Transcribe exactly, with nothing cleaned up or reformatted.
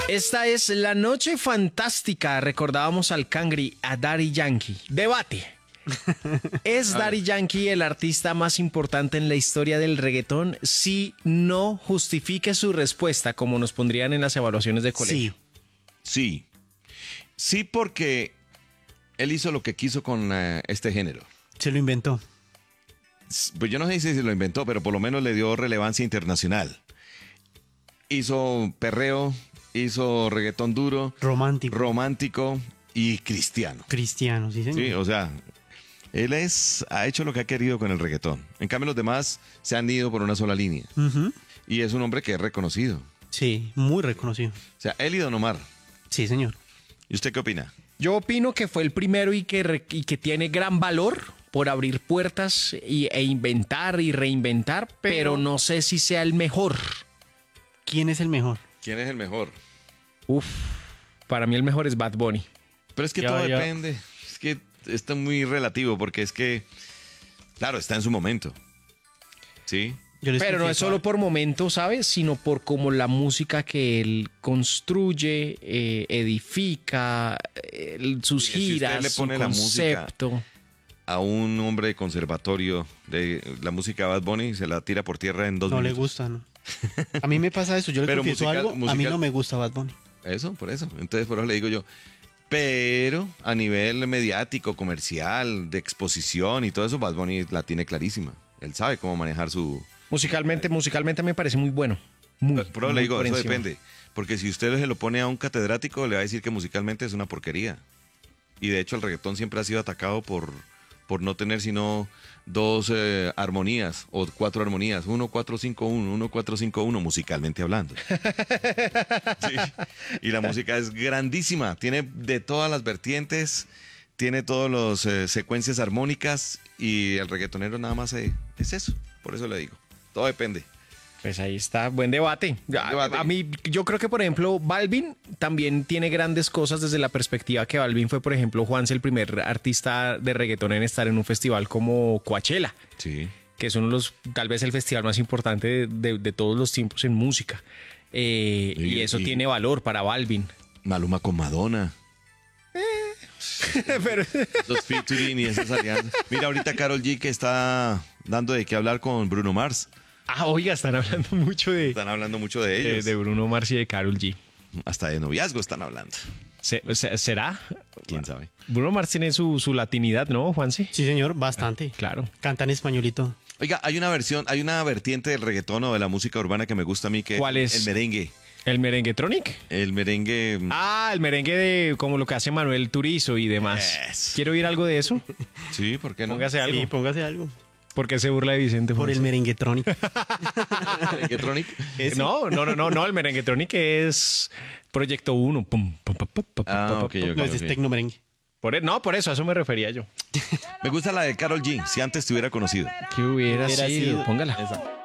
Esta es La Noche Fantástica. Recordábamos al Cangri, a Daddy Yankee. Debate. ¿Es Daddy Yankee el artista más importante en la historia del reggaetón? Si no, justifique su respuesta, como nos pondrían en las evaluaciones de colegio. Sí. Sí. Sí, porque él hizo lo que quiso con uh, este género. Se lo inventó. Pues yo no sé si se lo inventó, pero por lo menos le dio relevancia internacional. Hizo perreo, hizo reggaetón duro, Romántico. romántico y cristiano. Cristiano, sí, señor. Sí, o sea, él es, ha hecho lo que ha querido con el reggaetón. En cambio, los demás se han ido por una sola línea. Ujú. Y es un hombre que es reconocido. Sí, muy reconocido. O sea, él y Don Omar. Sí, señor. ¿Y usted qué opina? Yo opino que fue el primero y que, re- y que tiene gran valor por abrir puertas y, e inventar y reinventar, pero, Pero- no sé si sea el mejor. ¿Quién es el mejor? ¿Quién es el mejor? Uf, para mí el mejor es Bad Bunny. Pero es que Ya, todo ya. depende. Es que está muy relativo porque es que, claro, está en su momento. ¿Sí? Yo les Pero no es confieso solo algo. por momentos, ¿sabes? Sino por como la música que él construye, eh, edifica, eh, el- sus Sí, si usted giras, le pone su la música- concepto. A un hombre de conservatorio de la música de Bad Bunny se la tira por tierra en dos No le minutos. gusta, ¿no? A mí me pasa eso. Yo le Pero confieso musical- algo. A mí musical- no me gusta Bad Bunny. Eso, por eso. Entonces, por eso le digo yo. Pero a nivel mediático, comercial, de exposición y todo eso, Bad Bunny la tiene clarísima. Él sabe cómo manejar su... Musicalmente, musicalmente me parece muy bueno. Muy, Pero muy le digo, por eso encima. depende. Porque si usted se lo pone a un catedrático, le va a decir que musicalmente es una porquería. Y de hecho el reggaetón siempre ha sido atacado por, por no tener sino dos eh, armonías o cuatro armonías. Uno, cuatro, cinco, uno, uno, cuatro, cinco, uno, musicalmente hablando. Sí. Y la música es grandísima. Tiene de todas las vertientes, tiene todas las eh, secuencias armónicas y el reggaetonero nada más eh, es eso. Por eso le digo. Todo depende. Pues ahí está, buen debate. A, debate. a mí, yo creo que, por ejemplo, Balvin también tiene grandes cosas desde la perspectiva que Balvin fue, por ejemplo, Juanse, el primer artista de reggaetón en estar en un festival como Coachella, Sí. que es uno de los, tal vez el festival más importante de, de- de todos los tiempos en música. Eh, Y- y eso y- tiene valor para Balvin. Maluma con Madonna. Pero, Los featuring y esas alianzas. Mira, ahorita Karol G que está dando de qué hablar con Bruno Mars. ah, oiga, están hablando mucho de, Están hablando mucho de de, ellos. de Bruno Mars y de Karol G. Hasta de noviazgo están hablando. Se- se- ¿Será? ¿Quién sabe? Bruno Mars tiene su, su latinidad, ¿no, Juanse? Sí, señor, bastante. Claro. Canta en españolito. Oiga, hay una versión, hay una vertiente del reggaetón o de la música urbana que me gusta a mí, que ¿Cuál es? el merengue. ¿El merenguetronic? El merengue. Ah, el merengue de como lo que hace Manuel Turizo y demás. Yes. ¿Quiere oír algo de eso? Sí, ¿por qué no? Póngase algo. Sí, póngase algo. ¿Por qué se burla de Vicente Por Juanse? el merenguetronic. Merenguetronic. Ese. No, no, no, no, no, el merenguetronic es Proyecto uno. Pum, pum, pum, pum, pum, Ah, pum, ok, pum. ok. No, ese es tecno merengue. Por e- no, por eso, a eso me refería yo. Me gusta la de Karol G, si antes te hubiera conocido. ¿Qué hubiera, Hubiera sido? sido. Póngala. Esa.